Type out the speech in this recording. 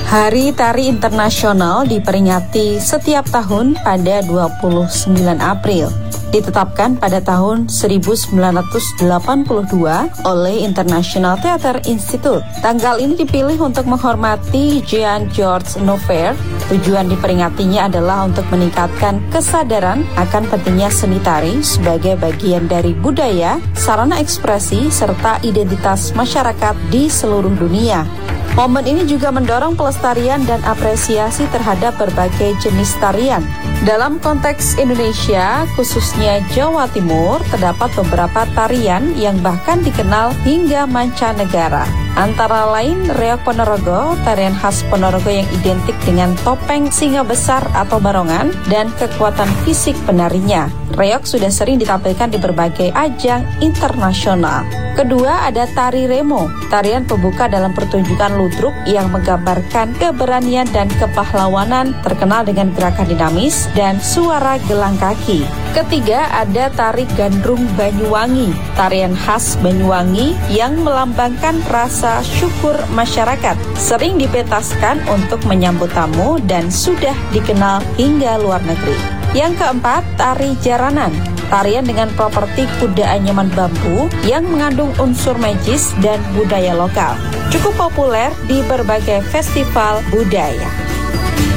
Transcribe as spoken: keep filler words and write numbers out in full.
Hari Tari Internasional diperingati setiap tahun pada dua puluh sembilan April. Ditetapkan pada tahun seribu sembilan ratus delapan puluh dua oleh International Theatre Institute. Tanggal ini dipilih untuk menghormati Jean-Georges Noverre. Tujuan diperingatinya adalah untuk meningkatkan kesadaran akan pentingnya seni tari sebagai bagian dari budaya, sarana ekspresi, serta identitas masyarakat di seluruh dunia. Momen ini juga mendorong pelestarian dan apresiasi terhadap berbagai jenis tarian. Dalam konteks Indonesia, khususnya Jawa Timur, terdapat beberapa tarian yang bahkan dikenal hingga mancanegara. Antara lain Reog Ponorogo, tarian khas Ponorogo yang identik dengan topeng singa besar atau barongan dan kekuatan fisik penarinya. Reog sudah sering ditampilkan di berbagai ajang internasional. Kedua ada tari remo, tarian pembuka dalam pertunjukan ludruk yang menggambarkan keberanian dan kepahlawanan, terkenal dengan gerakan dinamis dan suara gelang kaki. Ketiga ada tari gandrung Banyuwangi, tarian khas Banyuwangi yang melambangkan rasa syukur masyarakat, sering dipentaskan untuk menyambut tamu dan sudah dikenal hingga luar negeri. Yang keempat, tari jaranan, tarian dengan properti kuda anyaman bambu yang mengandung unsur magis dan budaya lokal. Cukup populer di berbagai festival budaya.